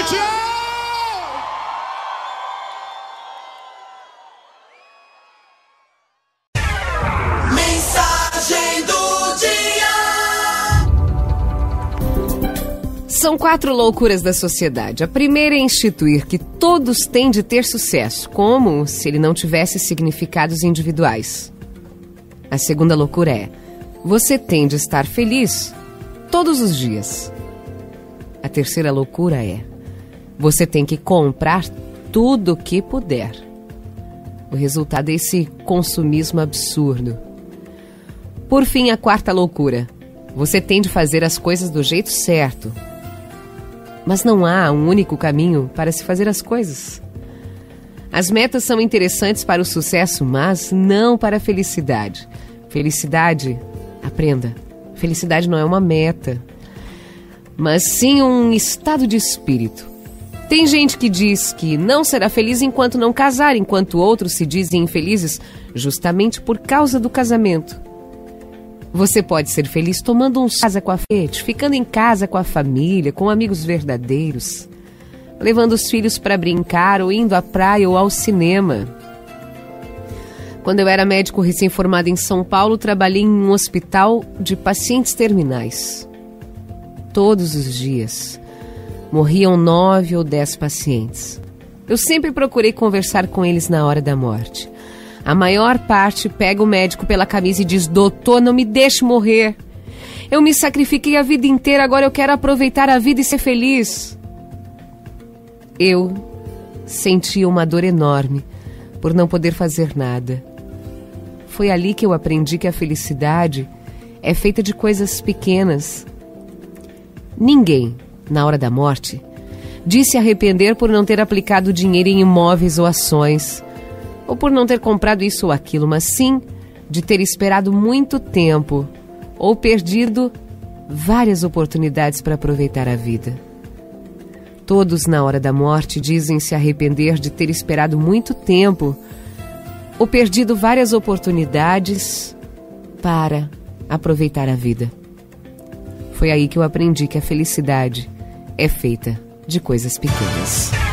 noite! Mensagem do dia. São 4 loucuras da sociedade. A primeira é instituir que todos têm de ter sucesso, como se ele não tivesse significados individuais. A segunda loucura é: você tem de estar feliz todos os dias. A terceira loucura é: você tem que comprar tudo o que puder. O resultado é esse consumismo absurdo. Por fim, a quarta loucura: você tem de fazer as coisas do jeito certo. Mas não há um único caminho para se fazer as coisas. As metas são interessantes para o sucesso, mas não para a felicidade. Felicidade, aprenda, felicidade não é uma meta, mas sim um estado de espírito. Tem gente que diz que não será feliz enquanto não casar, enquanto outros se dizem infelizes justamente por causa do casamento. Você pode ser feliz tomando um casa com a fete, ficando em casa com a família, com amigos verdadeiros, levando os filhos para brincar ou indo à praia ou ao cinema. Quando eu era médico recém-formado em São Paulo, trabalhei em um hospital de pacientes terminais. Todos os dias morriam 9 ou 10 pacientes. Eu sempre procurei conversar com eles na hora da morte. A maior parte pega o médico pela camisa e diz: doutor, não me deixe morrer. Eu me sacrifiquei a vida inteira, agora eu quero aproveitar a vida e ser feliz. Eu sentia uma dor enorme por não poder fazer nada. Foi ali que eu aprendi que a felicidade é feita de coisas pequenas. Ninguém, na hora da morte, diz se arrepender por não ter aplicado dinheiro em imóveis ou ações, ou por não ter comprado isso ou aquilo, mas sim de ter esperado muito tempo ou perdido várias oportunidades para aproveitar a vida. Todos, na hora da morte, dizem se arrepender de ter esperado muito tempo ou perdido várias oportunidades para aproveitar a vida. Foi aí que eu aprendi que a felicidade é feita de coisas pequenas.